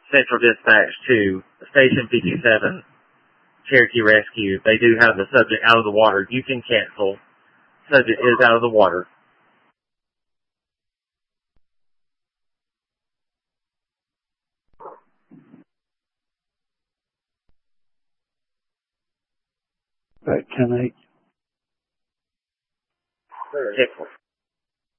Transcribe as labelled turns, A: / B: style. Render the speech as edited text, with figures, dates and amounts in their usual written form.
A: Central Dispatch to Station 57, Cherokee Rescue. They do have the subject out of the water. You can cancel. Subject is out of the water.
B: Right, 10-8.
A: Check